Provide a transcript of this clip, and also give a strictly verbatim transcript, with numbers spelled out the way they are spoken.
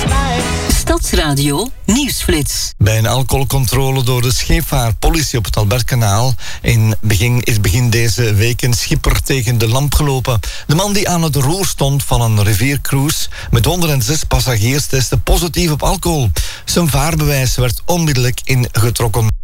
Stadsradio Nieuwsflits. Bij een alcoholcontrole door de scheepvaartpolitie op het Albertkanaal in begin, is begin deze week een schipper tegen de lamp gelopen. De man die aan het roer stond van een riviercruise met honderdzes passagiers testte positief op alcohol. Zijn vaarbewijs werd onmiddellijk ingetrokken.